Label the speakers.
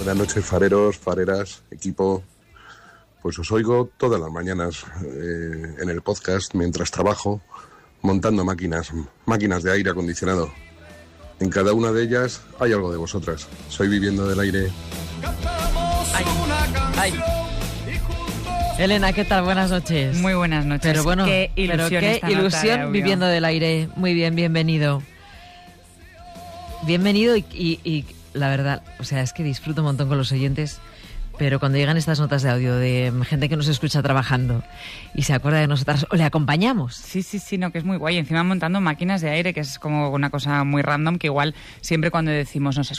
Speaker 1: Buenas noches, fareros, fareras, equipo. Pues os oigo todas las mañanas en el podcast mientras trabajo montando máquinas de aire acondicionado. En cada una de ellas hay algo de vosotras. Soy Viviendo del Aire.
Speaker 2: Ay. Elena, ¿qué tal? Buenas noches.
Speaker 3: Muy buenas noches.
Speaker 2: Pero bueno,
Speaker 3: qué
Speaker 2: ilusión Viviendo del Aire. Muy bien, bienvenido. Bienvenido y la verdad, o sea, es que disfruto un montón con los oyentes, pero cuando llegan estas notas de audio de gente que nos escucha trabajando y se acuerda de nosotras, o le acompañamos.
Speaker 3: Sí, no, que es muy guay. Encima montando máquinas de aire, que es como una cosa muy random, que igual siempre cuando decimos nos